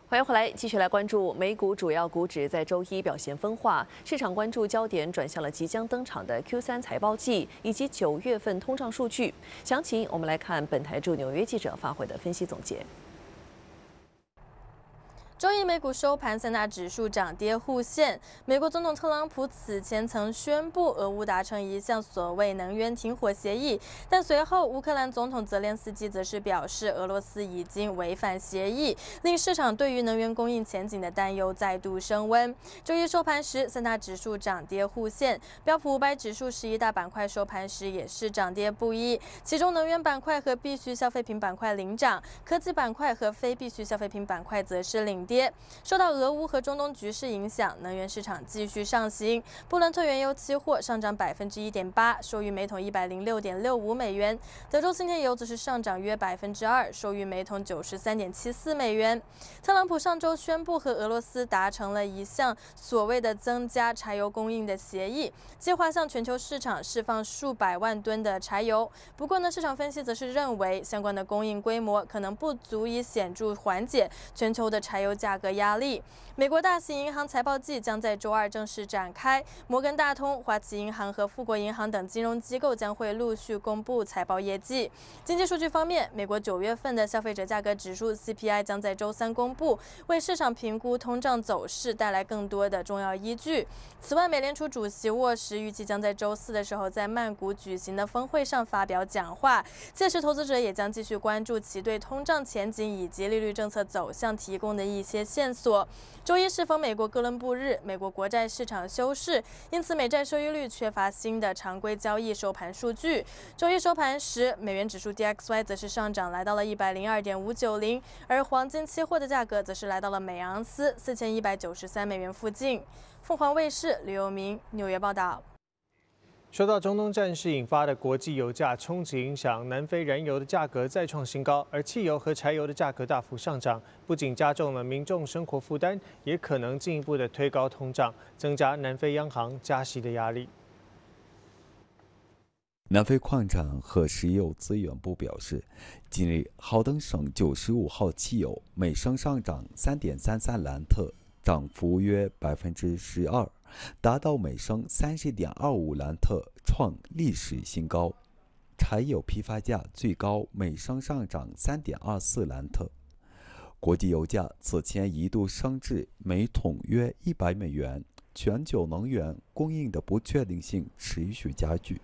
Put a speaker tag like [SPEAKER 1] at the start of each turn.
[SPEAKER 1] 欢迎回来，继续来关注美股主要股指在周一表现分化，市场关注焦点转向了即将登场的 Q3财报季以及9月份通胀数据。详情我们来看本台驻纽约记者发回的分析总结。
[SPEAKER 2] 周一美股收盘，三大指数涨跌互现。美国总统特朗普此前曾宣布俄乌达成一项所谓能源停火协议，但随后乌克兰总统泽连斯基则是表示俄罗斯已经违反协议，令市场对于能源供应前景的担忧再度升温。周一收盘时，三大指数涨跌互现，标普500指数11大板块收盘时也是涨跌不一，其中能源板块和必需消费品板块领涨，科技板块和非必需消费品板块则是领跌。受到俄乌和中东局势影响，能源市场继续上行。布伦特原油期货上涨1.8%，收于每桶106.65美元。德州轻田油则是上涨约2%，收于每桶93.74美元。特朗普上周宣布和俄罗斯达成了一项所谓的增加柴油供应的协议，计划向全球市场释放数百万吨的柴油。不过呢，市场分析则是认为相关的供应规模可能不足以显著缓解全球的柴油价格压力。美国大型银行财报季将在周二正式展开，摩根大通、花旗银行和富国银行等金融机构将会陆续公布财报业绩。经济数据方面，美国9月份的消费者价格指数 CPI 将在周三公布，为市场评估通胀走势带来更多的重要依据。此外，美联储主席沃什预计将在周四的时候在曼谷举行的峰会上发表讲话，届时投资者也将继续关注其对通胀前景以及利率政策走向提供的一些线索。周一适逢美国哥伦布日，美国国债市场休市，因此美债收益率缺乏新的常规交易收盘数据。周一收盘时，美元指数 DXY 则是上涨来到了102.590，而黄金期货的价格则是来到了每盎司4193美元附近。凤凰卫视吕佑明纽约报道。
[SPEAKER 3] 受到中东战事引发的国际油价冲击影响，南非燃油的价格再创新高，而汽油和柴油的价格大幅上涨，不仅加重了民众生活负担，也可能进一步的推高通胀，增加南非央行加息的压力。
[SPEAKER 4] 南非矿产和石油资源部表示，近日豪登省95号汽油每升上涨3.33兰特，涨幅约12%，达到每升30.25兰特，创历史新高。柴油批发价最高每升上涨3.24兰特。国际油价此前一度升至每桶约100美元，全球能源供应的不确定性持续加剧。